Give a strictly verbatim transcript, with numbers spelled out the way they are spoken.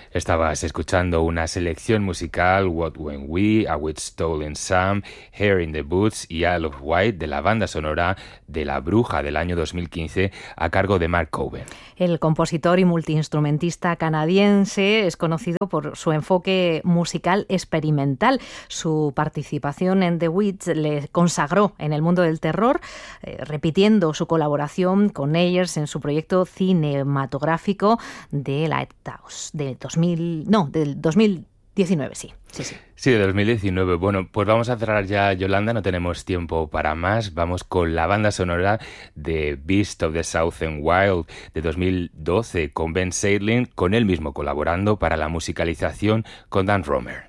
Estabas escuchando una selección musical, What When We, A With Stolen Sam, Hair in the Boots y Isle of Wight, de la banda sonora de La Bruja del año dos mil quince, a cargo de Mark Coben. El compositor y multiinstrumentista canadiense es conocido por su enfoque musical experimental. Su participación en The Witch le consagró en el mundo del terror, eh, repitiendo su colaboración con Ayers en su proyecto cinematográfico de Lighthouse de dos mil, no, del dos mil diecinueve, sí, sí, sí. Sí, de dos mil diecinueve. Bueno, pues vamos a cerrar ya, Yolanda, no tenemos tiempo para más. Vamos con la banda sonora de Beast of the Southern Wild de dos mil doce con Ben Seidlin, con él mismo colaborando para la musicalización con Dan Romer.